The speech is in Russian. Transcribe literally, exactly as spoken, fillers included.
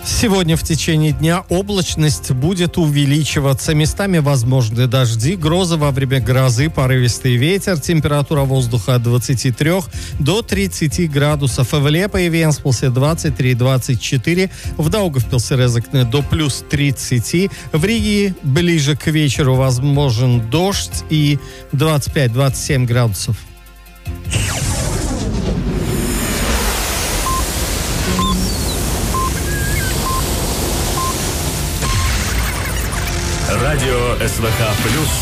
Сегодня в течение дня облачность будет увеличиваться. Местами возможны дожди, грозы во время грозы, порывистый ветер. Температура воздуха от двадцати трёх до тридцати градусов. В Лепе и Венспилсе двадцать три - двадцать четыре. В Даугавпилсе Резекне до плюс тридцати. В Риге ближе к вечеру возможен дождь и двадцать пять - двадцать семь градусов. Радио СВХ плюс